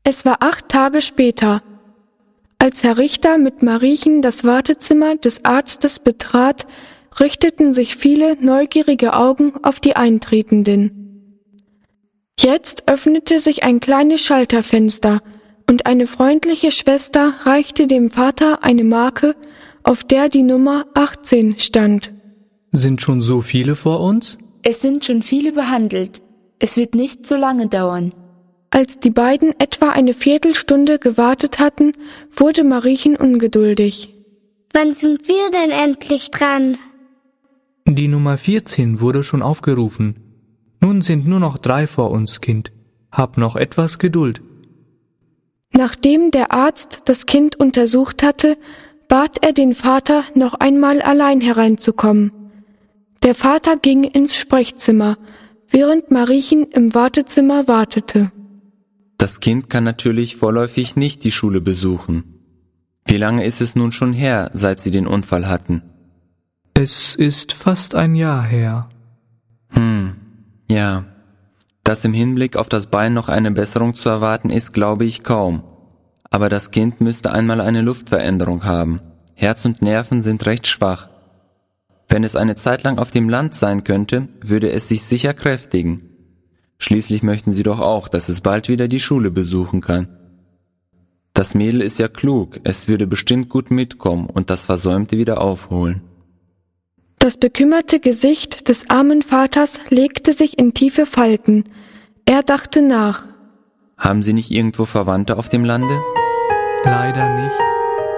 Es war 8 Tage später. Als Herr Richter mit Mariechen das Wartezimmer des Arztes betrat, richteten sich viele neugierige Augen auf die Eintretenden. Jetzt öffnete sich ein kleines Schalterfenster und eine freundliche Schwester reichte dem Vater eine Marke, auf der die Nummer 18 stand. Sind schon so viele vor uns? Es sind schon viele behandelt. Es wird nicht so lange dauern. Als die beiden etwa eine Viertelstunde gewartet hatten, wurde Mariechen ungeduldig. Wann sind wir denn endlich dran? Die Nummer 14 wurde schon aufgerufen. Nun sind nur noch 3 vor uns, Kind. Hab noch etwas Geduld. Nachdem der Arzt das Kind untersucht hatte, bat er den Vater, noch einmal allein hereinzukommen. Der Vater ging ins Sprechzimmer, während Mariechen im Wartezimmer wartete. Das Kind kann natürlich vorläufig nicht die Schule besuchen. Wie lange ist es nun schon her, seit Sie den Unfall hatten? Es ist fast ein Jahr her. Ja. Dass im Hinblick auf das Bein noch eine Besserung zu erwarten ist, glaube ich kaum. Aber das Kind müsste einmal eine Luftveränderung haben. Herz und Nerven sind recht schwach. Wenn es eine Zeit lang auf dem Land sein könnte, würde es sich sicher kräftigen. Schließlich möchten Sie doch auch, dass es bald wieder die Schule besuchen kann. Das Mädel ist ja klug, es würde bestimmt gut mitkommen und das Versäumte wieder aufholen. Das bekümmerte Gesicht des armen Vaters legte sich in tiefe Falten. Er dachte nach. Haben Sie nicht irgendwo Verwandte auf dem Lande? Leider nicht.